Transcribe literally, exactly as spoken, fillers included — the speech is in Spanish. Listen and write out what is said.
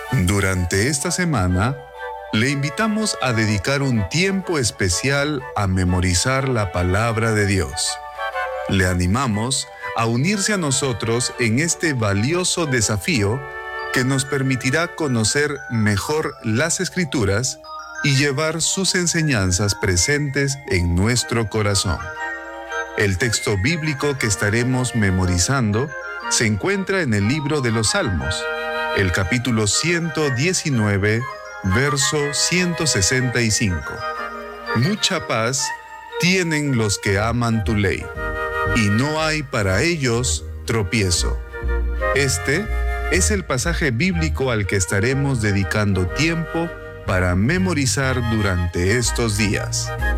Durante esta semana, le invitamos a dedicar un tiempo especial a memorizar la palabra de Dios. Le animamos a unirse a nosotros en este valioso desafío que nos permitirá conocer mejor las Escrituras y llevar sus enseñanzas presentes en nuestro corazón. El texto bíblico que estaremos memorizando se encuentra en el libro de los Salmos, el capítulo ciento diecinueve, verso ciento sesenta y cinco. Mucha paz tienen los que aman tu ley, y no hay para ellos tropiezo. Este es el pasaje bíblico al que estaremos dedicando tiempo para memorizar durante estos días.